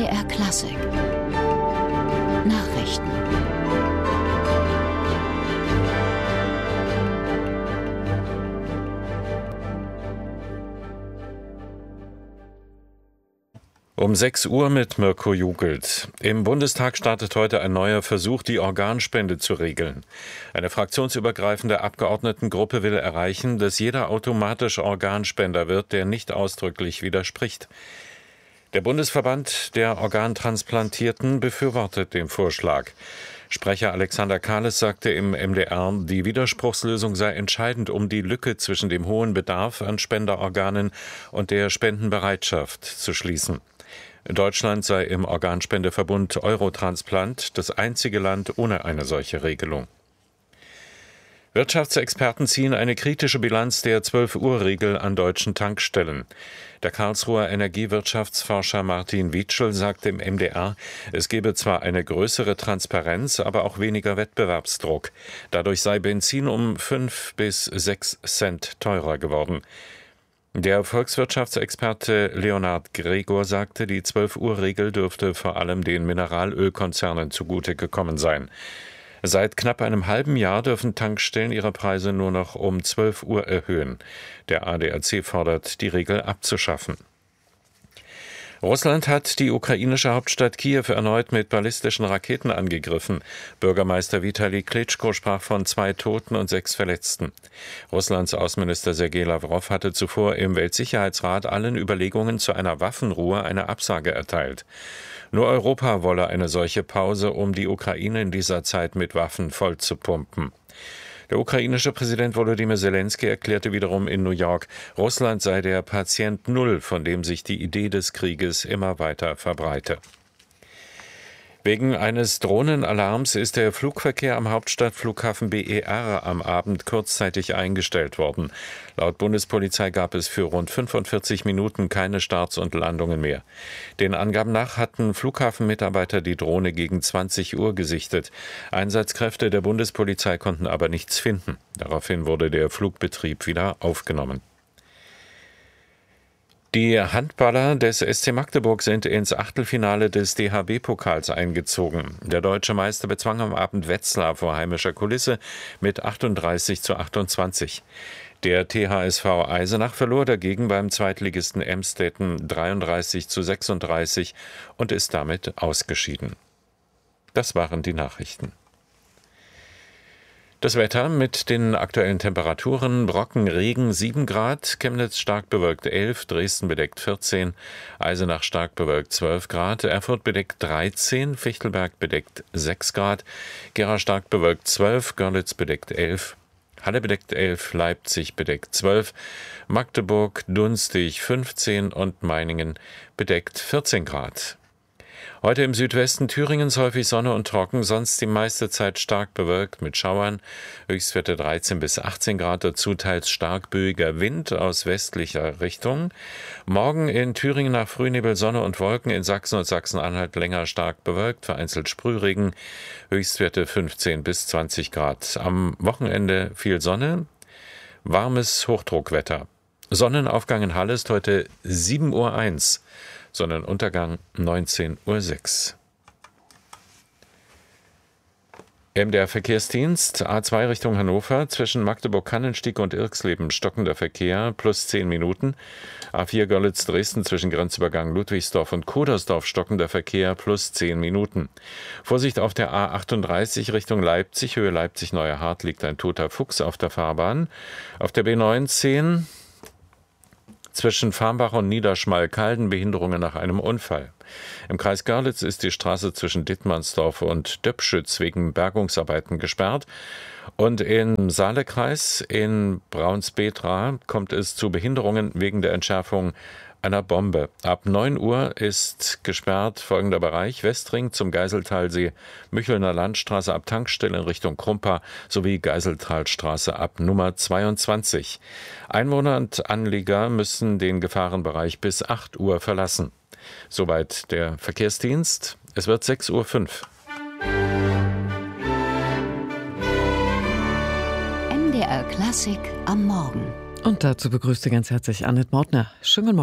MDR Klassik Nachrichten. Um 6 Uhr mit Mirko Jugelt. Im Bundestag startet heute ein neuer Versuch, die Organspende zu regeln. Eine fraktionsübergreifende Abgeordnetengruppe will erreichen, dass jeder automatisch Organspender wird, der nicht ausdrücklich widerspricht. Der Bundesverband der Organtransplantierten befürwortet den Vorschlag. Sprecher Alexander Kahles sagte im MDR, die Widerspruchslösung sei entscheidend, um die Lücke zwischen dem hohen Bedarf an Spenderorganen und der Spendenbereitschaft zu schließen. Deutschland sei im Organspendeverbund Eurotransplant das einzige Land ohne eine solche Regelung. Wirtschaftsexperten ziehen eine kritische Bilanz der 12-Uhr-Regel an deutschen Tankstellen. Der Karlsruher Energiewirtschaftsforscher Martin Wietschel sagte im MDR, es gebe zwar eine größere Transparenz, aber auch weniger Wettbewerbsdruck. Dadurch sei Benzin um 5 bis 6 Cent teurer geworden. Der Volkswirtschaftsexperte Leonhard Gregor sagte, die 12-Uhr-Regel dürfte vor allem den Mineralölkonzernen zugute gekommen sein. Seit knapp einem halben Jahr dürfen Tankstellen ihre Preise nur noch um 12 Uhr erhöhen. Der ADAC fordert, die Regel abzuschaffen. Russland hat die ukrainische Hauptstadt Kiew erneut mit ballistischen Raketen angegriffen. Bürgermeister Vitali Klitschko sprach von 2 Toten und 6 Verletzten. Russlands Außenminister Sergei Lawrow hatte zuvor im Weltsicherheitsrat allen Überlegungen zu einer Waffenruhe eine Absage erteilt. Nur Europa wolle eine solche Pause, um die Ukraine in dieser Zeit mit Waffen vollzupumpen. Der ukrainische Präsident Volodymyr Zelensky erklärte wiederum in New York, Russland sei der Patient Null, von dem sich die Idee des Krieges immer weiter verbreite. Wegen eines Drohnenalarms ist der Flugverkehr am Hauptstadtflughafen BER am Abend kurzzeitig eingestellt worden. Laut Bundespolizei gab es für rund 45 Minuten keine Starts und Landungen mehr. Den Angaben nach hatten Flughafenmitarbeiter die Drohne gegen 20 Uhr gesichtet. Einsatzkräfte der Bundespolizei konnten aber nichts finden. Daraufhin wurde der Flugbetrieb wieder aufgenommen. Die Handballer des SC Magdeburg sind ins Achtelfinale des DHB-Pokals eingezogen. Der deutsche Meister bezwang am Abend Wetzlar vor heimischer Kulisse mit 38:28. Der THSV Eisenach verlor dagegen beim Zweitligisten Emstetten 33:36 und ist damit ausgeschieden. Das waren die Nachrichten. Das Wetter mit den aktuellen Temperaturen: Brocken, Regen 7 Grad, Chemnitz stark bewölkt 11, Dresden bedeckt 14, Eisenach stark bewölkt 12 Grad, Erfurt bedeckt 13, Fichtelberg bedeckt 6 Grad, Gera stark bewölkt 12, Görlitz bedeckt 11, Halle bedeckt 11, Leipzig bedeckt 12, Magdeburg dunstig 15 und Meiningen bedeckt 14 Grad. Heute im Südwesten Thüringens häufig Sonne und trocken, sonst die meiste Zeit stark bewölkt mit Schauern, Höchstwerte 13 bis 18 Grad, dazu teils stark böiger Wind aus westlicher Richtung. Morgen in Thüringen nach Frühnebel Sonne und Wolken, in Sachsen und Sachsen-Anhalt länger stark bewölkt, vereinzelt Sprühregen, Höchstwerte 15 bis 20 Grad. Am Wochenende viel Sonne, warmes Hochdruckwetter. Sonnenaufgang in Halle ist heute 7:01 Uhr. Sonnenuntergang 19:06 Uhr. MDR Verkehrsdienst, A2 Richtung Hannover, zwischen Magdeburg-Kannenstieg und Irxleben stockender Verkehr, plus 10 Minuten. A4 Görlitz-Dresden zwischen Grenzübergang Ludwigsdorf und Kodersdorf stockender Verkehr, plus 10 Minuten. Vorsicht auf der A38 Richtung Leipzig, Höhe Leipzig-Neuerhardt liegt ein toter Fuchs auf der Fahrbahn. Auf der B19 zwischen Farmbach und Niederschmalkalden Behinderungen nach einem Unfall. Im Kreis Görlitz ist die Straße zwischen Dittmannsdorf und Döpschütz wegen Bergungsarbeiten gesperrt. Und im Saalekreis in Braunsbedra kommt es zu Behinderungen wegen der Entschärfung einer Bombe. Ab 9 Uhr ist gesperrt folgender Bereich: Westring zum Geiseltalsee, Müchelner Landstraße ab Tankstelle in Richtung Krumpa sowie Geiseltalstraße ab Nummer 22. Einwohner und Anlieger müssen den Gefahrenbereich bis 8 Uhr verlassen. Soweit der Verkehrsdienst. Es wird 6:05 Uhr. MDR Klassik am Morgen. Und dazu begrüßte ganz herzlich Annette Mautner. Schönen guten Morgen.